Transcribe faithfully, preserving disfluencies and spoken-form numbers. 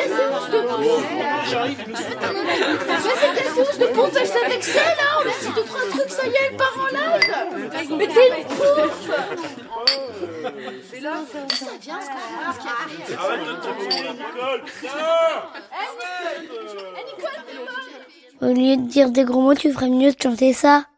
ta séance de ponce. Mais c'est ta séance de ponçage avec ça, là. On a dit deux, trois trucs, ça y est, elle part en live. Mais t'es une pouffe. Et là, ça vient, ce qu'on a. Arrête de te tourner, Nicole. Eh, Nicole, t'es moche. Au lieu de dire des gros mots, tu ferais mieux de chanter ça.